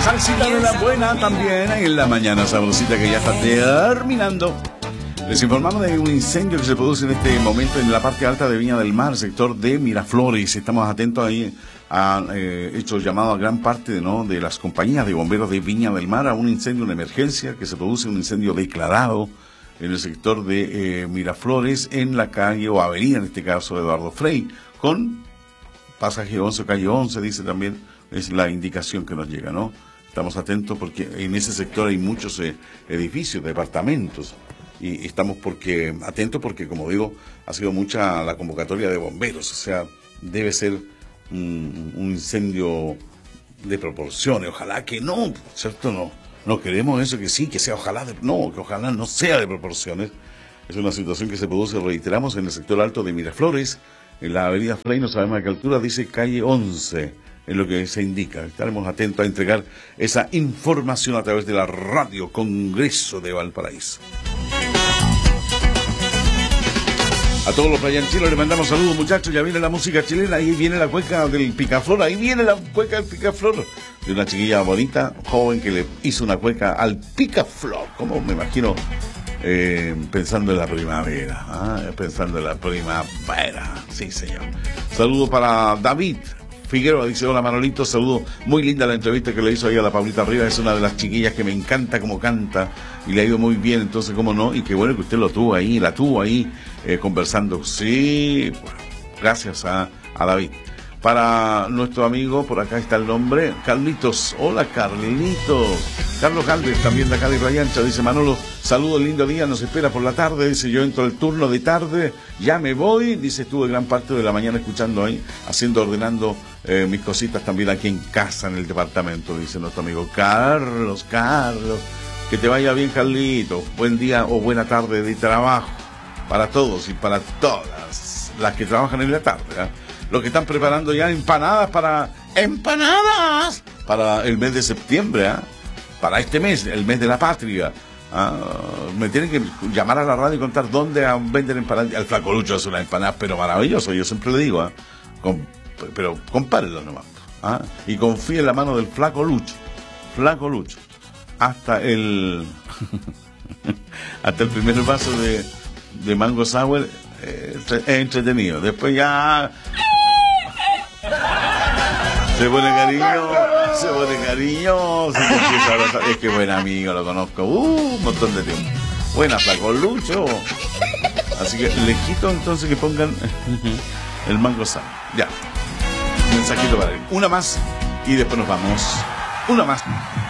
Salsita de la buena también en la mañana sabrosita que ya está terminando. Les informamos de un incendio que se produce en este momento en la parte alta de Viña del Mar, sector de Miraflores. Estamos atentos ahí. Han hecho llamado a gran parte de las compañías de bomberos de Viña del Mar a un incendio, una emergencia que se produce, un incendio declarado en el sector de Miraflores, en la calle o avenida, en este caso Eduardo Frei, con pasaje 11 o calle 11, dice también, es la indicación que nos llega, ¿no? Estamos atentos porque en ese sector hay muchos edificios, departamentos, y estamos atentos porque, como digo, ha sido mucha la convocatoria de bomberos, o sea, debe ser un incendio de proporciones, ojalá que no, ¿cierto? No queremos eso, que sí, que sea ojalá, que ojalá no sea de proporciones. Es una situación que se produce, reiteramos, en el sector alto de Miraflores, en la avenida Frei, no sabemos a qué altura, dice calle 11, es lo que se indica. Estaremos atentos a entregar esa información a través de la Radio Congreso de Valparaíso. A todos los playanchinos les mandamos saludos, muchachos. Ya viene la música chilena, ahí viene la cueca del Picaflor, ahí viene la cueca del Picaflor, de una chiquilla bonita, joven, que le hizo una cueca al Picaflor, como me imagino, pensando en la primavera, pensando en la primavera, sí señor. Saludo para David Figueroa, dice: hola Manolito, saludo, muy linda la entrevista que le hizo ahí a la Paulita Rivas, es una de las chiquillas que me encanta como canta y le ha ido muy bien, entonces cómo no, y qué bueno que usted la tuvo ahí conversando. Sí, bueno, gracias a David. Para nuestro amigo, por acá está el nombre, Carlitos. Hola Carlitos. Carlos Galvez, también de acá de Rayancha, dice: Manolo, saludo, lindo día, nos espera por la tarde, dice: yo entro el turno de tarde, ya me voy, dice: estuve gran parte de la mañana escuchando ahí, ordenando mis cositas también aquí en casa, en el departamento, dice nuestro amigo Carlos. Que te vaya bien, Carlitos, buen día o buena tarde de trabajo para todos y para todas las que trabajan en la tarde, los que están preparando ya empanadas para el mes de septiembre, para este mes, el mes de la patria. Me tienen que llamar a la radio y contar dónde venden empanadas. El Flaco Lucho hace unas empanadas, pero maravilloso, yo siempre le digo, pero compárenlo nomás, y confíe en la mano del Flaco Lucho, hasta el primer vaso de mango sour es entretenido, después ya se pone cariñoso, es que buen amigo, lo conozco un montón de tiempo. Buena, Flaco Lucho. Así que les quito entonces que pongan el mango sour. Ya, un mensajito para él. Una más y después nos vamos. Una más.